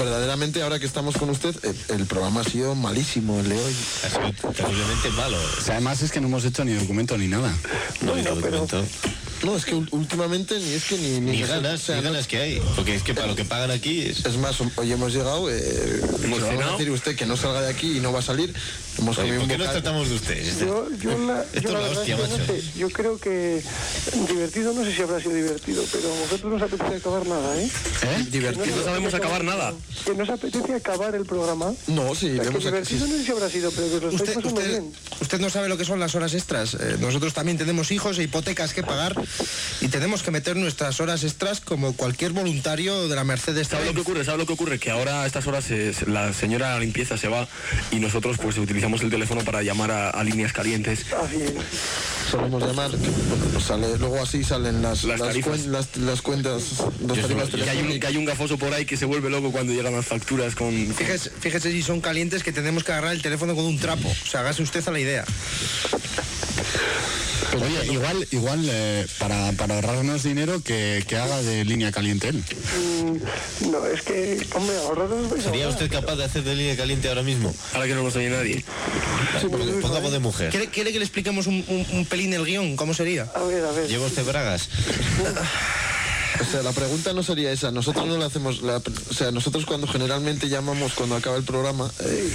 verdaderamente, ahora que estamos con usted, el programa ha sido malísimo, el de hoy. Ha sido terriblemente malo. O sea, además es que no hemos hecho ni documento ni nada. No hay documento. No, es que últimamente ni ganas, o sea, ni ganas que hay. Porque es que para lo que pagan aquí es... Es más, hoy hemos llegado, ¿Hemos vamos a decir usted que no salga de aquí y no va a salir. Hemos comido ¿Por qué un nos bocado. tratamos de usted? Esto es la hostia, macho. no sé, yo creo que divertido, no sé si habrá sido divertido, pero a vosotros no os apetece acabar nada, ¿eh? Divertido. No sabemos acabar nada. Que no os apetece acabar el programa. No, sí, Que vemos divertido no sé si habrá sido, pero que os lo estáis pasando bien. Usted no sabe lo que son las horas extras. Nosotros también tenemos hijos e hipotecas que pagar y tenemos que meter nuestras horas extras como cualquier voluntario de la Mercedes. ¿Sabe lo que ocurre? Que ahora a estas horas la señora de la limpieza se va y nosotros pues utilizamos el teléfono para llamar a líneas calientes. Así es. Solemos llamar, pues sale, luego así salen las tarifas. las cuentas, las tarifas Que hay un gafoso por ahí que se vuelve loco cuando llegan las facturas con... Fíjese si son calientes que tenemos que agarrar el teléfono con un trapo. O sea, hágase usted a la idea. Oye, igual para ahorrarnos dinero que haga de línea caliente él. No, es que, hombre, ahorraros vais a ¿Sería ahorrar. usted capaz de hacer de línea caliente ahora mismo? Ahora que no nos oye nadie. Sí, Ponga voz de mujer. ¿Quiere que le expliquemos un pelín el guión? ¿Cómo sería? A ver. ¿Lleva usted bragas? O sea, la pregunta no sería esa. Nosotros no la hacemos. O sea, nosotros cuando generalmente llamamos cuando acaba el programa,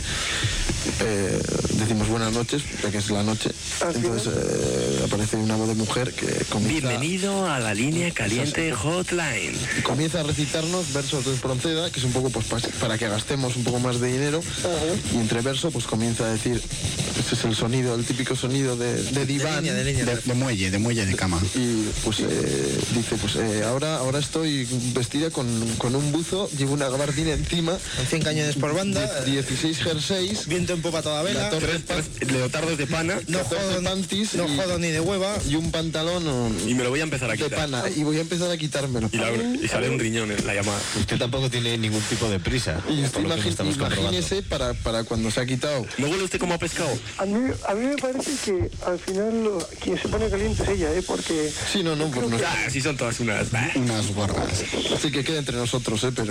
decimos buenas noches, porque es la noche. Entonces aparece una voz de mujer que comienza. Bienvenido a la línea caliente hotline. Comienza a recitarnos versos de Espronceda, que es un poco pues para que gastemos un poco más de dinero. Y entre verso pues comienza a decir, ese es el sonido, el típico sonido de diván, De muelle de cama. y pues dice pues ahora estoy vestida con un buzo, llevo una gabardina encima, Con 100 cañones por banda, 16 jerseys, viento en popa toda vela, Leotardos de pana. no jodo, panties no jodo ni de hueva. y un pantalón Y me lo voy a empezar a de quitar. pana, y voy a empezar a quitármelo. Y sale un riñón en la llamada. Usted tampoco tiene ningún tipo de prisa. Y por lo que nos estamos comprobando. imagínese para cuando se ha quitado. ¿No huele usted como a pescado? A mí me parece que al final quien se pone caliente es ella, porque... Sí, no, pues no. Ah, sí son todas unas... Unas guarras. Así que queda entre nosotros, pero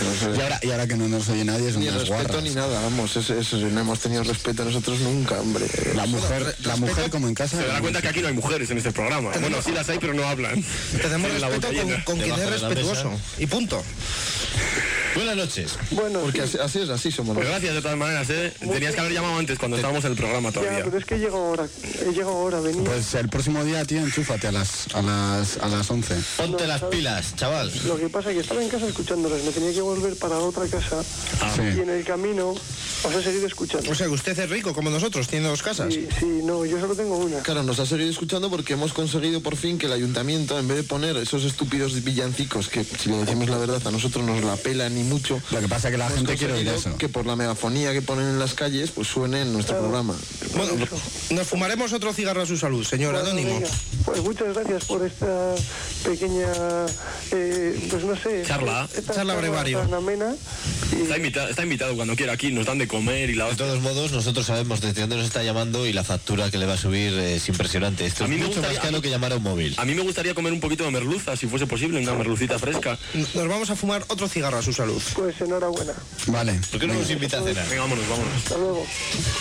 Y ahora que no nos oye nadie son ni unas respeto guarras. ni nada, vamos, no hemos tenido respeto nosotros nunca, hombre. La mujer como en casa. Se dará cuenta que aquí no hay mujeres en este programa. Bueno, sí las hay, pero no hablan. Tenemos En la respeto botellita. con quien es Debajo de la respetuoso. mesa. Y punto. Buenas noches. Bueno, Porque sí. así somos. Pues gracias de todas maneras, ¿eh? Tenías que haber llamado antes cuando estábamos en el programa Ya, todavía. pero es que he llegado ahora, venía. Pues el próximo día, tío, enchúfate a las 11. Ponte las pilas, chaval. Lo que pasa es que estaba en casa escuchándolas, me tenía que volver para otra casa Sí. y en el camino os he seguido escuchando. O sea, que usted es rico como nosotros, tiene 2 casas. Sí, no, yo solo tengo una. Claro, nos ha seguido escuchando porque hemos conseguido por fin que el ayuntamiento, en vez de poner esos estúpidos villancicos que, si le decimos la verdad, a nosotros nos la pela ni mucho, Lo que pasa es que la hemos gente quiere oír conseguido eso. que por la megafonía que ponen en las calles, pues suene en nuestro programa. Bueno, nos fumaremos otro cigarro a su salud, señor Bueno, Anónimo. venga, pues muchas gracias por esta pequeña, pues no sé... Charla. esta Charla brevario. tan amena. Y Está invitado cuando quiera aquí, nos dan de comer y la De hostia. todos modos, nosotros sabemos desde dónde nos está llamando y la factura que le va a subir es impresionante. Esto A es mí me mucho gustaría- más caro que llamar a un móvil. A mí me gustaría comer un poquito de merluza, si fuese posible, una merlucita fresca. Nos vamos a fumar otro cigarro a su salud. pues enhorabuena. Vale. ¿Por qué no nos invita a cenar? Venga, vámonos. Hasta luego.